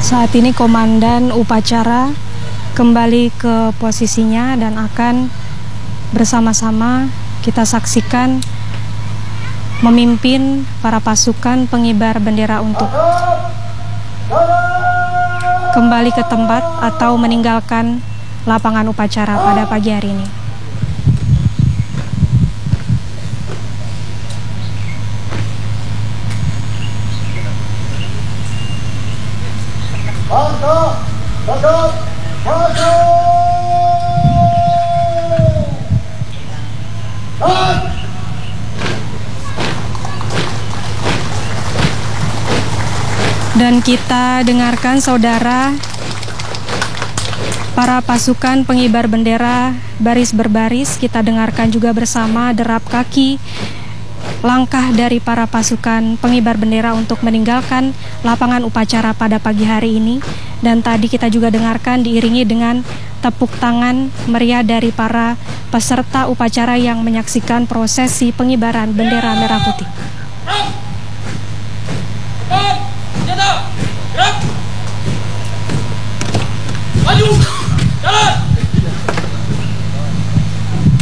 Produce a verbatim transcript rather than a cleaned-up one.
Saat ini komandan upacara kembali ke posisinya dan akan bersama-sama kita saksikan memimpin para pasukan pengibar bendera untuk kembali ke tempat atau meninggalkan lapangan upacara pada pagi hari ini. Masuk, masuk, masuk. Dan kita dengarkan saudara, para pasukan pengibar bendera baris berbaris, kita dengarkan juga bersama derap kaki langkah dari para pasukan pengibar bendera untuk meninggalkan lapangan upacara pada pagi hari ini. Dan tadi kita juga dengarkan diiringi dengan tepuk tangan meriah dari para peserta upacara yang menyaksikan prosesi pengibaran bendera merah putih.